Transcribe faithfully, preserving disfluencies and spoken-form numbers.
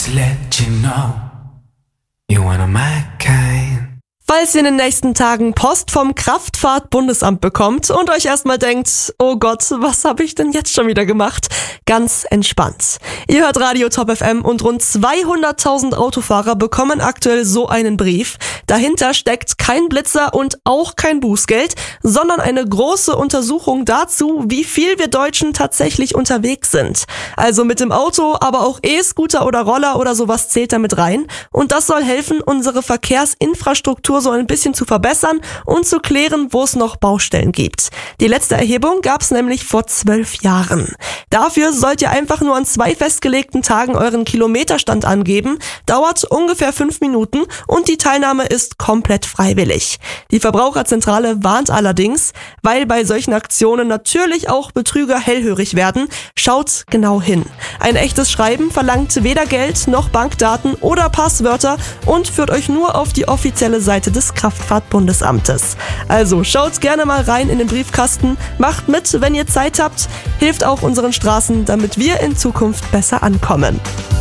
to let you know you're one of my kind. Falls ihr in den nächsten Tagen Post vom Kraftfahrt-Bundesamt bekommt und euch erstmal denkt, oh Gott, was habe ich denn jetzt schon wieder gemacht? Ganz entspannt. Ihr hört Radio Top F M und rund zweihunderttausend Autofahrer bekommen aktuell so einen Brief. Dahinter steckt kein Blitzer und auch kein Bußgeld, sondern eine große Untersuchung dazu, wie viel wir Deutschen tatsächlich unterwegs sind. Also mit dem Auto, aber auch E-Scooter oder Roller oder sowas zählt damit rein. Und das soll helfen, unsere Verkehrsinfrastruktur so ein bisschen zu verbessern und zu klären, wo es noch Baustellen gibt. Die letzte Erhebung gab es nämlich vor zwölf Jahren. Dafür sollt ihr einfach nur an zwei festgelegten Tagen euren Kilometerstand angeben, dauert ungefähr fünf Minuten und die Teilnahme ist komplett freiwillig. Die Verbraucherzentrale warnt allerdings, weil bei solchen Aktionen natürlich auch Betrüger hellhörig werden, schaut genau hin. Ein echtes Schreiben verlangt weder Geld noch Bankdaten oder Passwörter und führt euch nur auf die offizielle Seite des Kraftfahrt-Bundesamtes. Also schaut gerne mal rein in den Briefkasten, macht mit, wenn ihr Zeit habt, hilft auch unseren Straßen, damit wir in Zukunft besser ankommen.